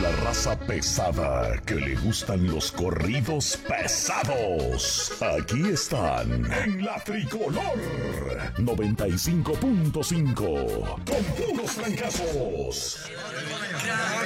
la raza pesada que le gustan los corridos pesados. Aquí están en la Tricolor 95.5 con puros trancazos.